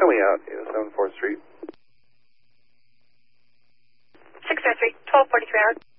show me out, 7 4th Street. 603, 1243 hours.